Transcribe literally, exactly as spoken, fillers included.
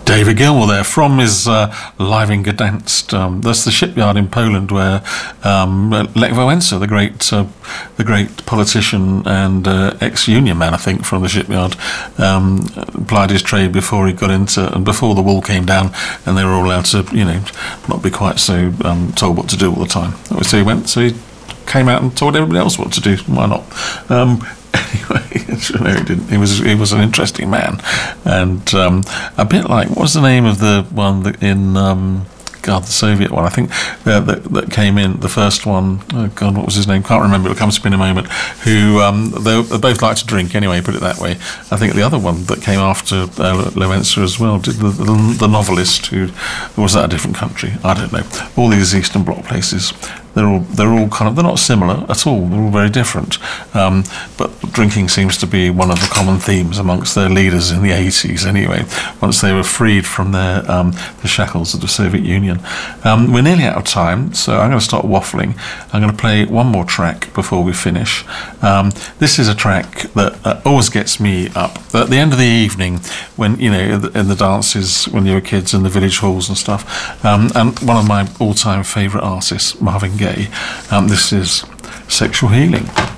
David Gilmour there from his uh, Live in Gdansk. Um, that's the shipyard in Poland where um, Lech Wałęsa, the great, uh, the great politician and uh, ex-union man, I think, from the shipyard, um, plied his trade before he got into, and before the wall came down, and they were all allowed to, you know, not be quite so um, told what to do all the time. So he went. So he came out and told everybody else what to do. Why not? Um, Anyway, no, he didn't. He was he was an interesting man, and um, a bit like, what was the name of the one that in um, God, the Soviet one, I think, uh, that that came in, the first one. Oh God, what was his name? Can't remember. It'll come to me in a moment. Who um, they, they both like to drink anyway. Put it that way. I think the other one that came after uh, Wałęsa as well, did the, the the novelist who, or was that a different country? I don't know. All these Eastern Bloc places. They're all they're all kind of they're not similar at all. They're all very different. Um, but drinking seems to be one of the common themes amongst their leaders in the eighties. Anyway, once they were freed from their um, the shackles of the Soviet Union, um, we're nearly out of time. So I'm going to start waffling. I'm going to play one more track before we finish. Um, this is a track that uh, always gets me up at the end of the evening when, you know, in the dances when you were kids in the village halls and stuff. Um, and one of my all-time favourite artists, Marvin Gaye. Um, this is Sexual Healing.